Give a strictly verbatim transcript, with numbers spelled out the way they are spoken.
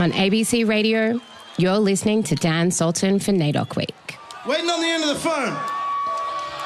On A B C Radio, you're listening to Dan Sultan for NAIDOC Week. Waiting on the end of the phone.